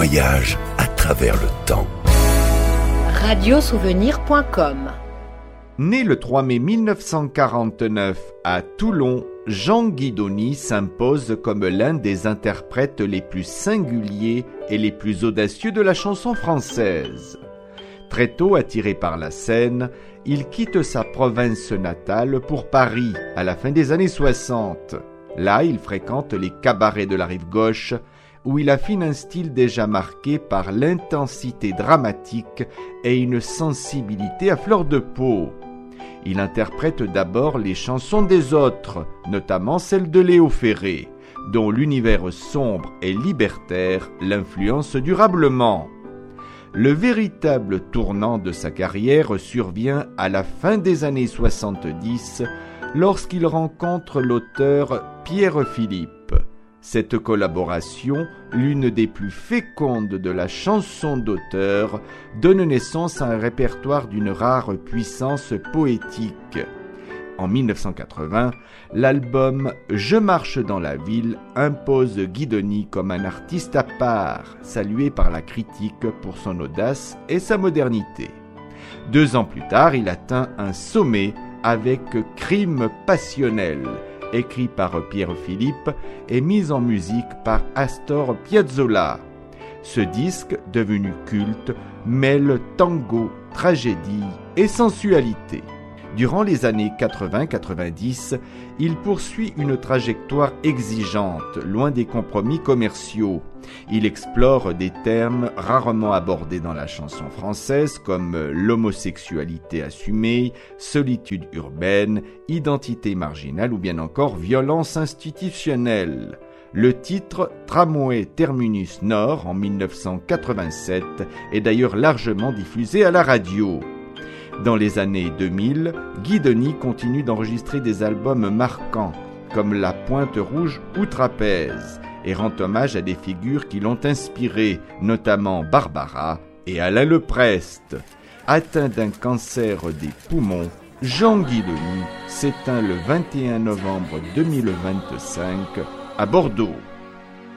voyage à travers le temps. Radiosouvenir.com. Né le 3 mai 1949 à Toulon, Jean Guidoni s'impose comme l'un des interprètes les plus singuliers et les plus audacieux de la chanson française. Très tôt attiré par la scène, il quitte sa province natale pour Paris à la fin des années 60. Là, il fréquente les cabarets de la rive gauche, où il affine un style déjà marqué par l'intensité dramatique et une sensibilité à fleur de peau. Il interprète d'abord les chansons des autres, notamment celles de Léo Ferré, dont l'univers sombre et libertaire l'influence durablement. Le véritable tournant de sa carrière survient à la fin des années 70, lorsqu'il rencontre l'auteur Pierre Philippe. Cette collaboration, l'une des plus fécondes de la chanson d'auteur, donne naissance à un répertoire d'une rare puissance poétique. En 1980, l'album « Je marche dans la ville » impose Guidoni comme un artiste à part, salué par la critique pour son audace et sa modernité. 2 ans plus tard, il atteint un sommet avec « Crime passionnel », écrit par Pierre Philippe et mis en musique par Astor Piazzolla. Ce disque, devenu culte, mêle tango, tragédie et sensualité. Durant les années 80-90, il poursuit une trajectoire exigeante, loin des compromis commerciaux. Il explore des termes rarement abordés dans la chanson française comme l'homosexualité assumée, solitude urbaine, identité marginale ou bien encore violence institutionnelle. Le titre « Tramway Terminus Nord » en 1987 est d'ailleurs largement diffusé à la radio. Dans les années 2000, Guidoni continue d'enregistrer des albums marquants, comme La Pointe Rouge ou Trapèze, et rend hommage à des figures qui l'ont inspiré, notamment Barbara et Alain Leprest. Atteint d'un cancer des poumons, Jean Guidoni s'éteint le 21 novembre 2025 à Bordeaux.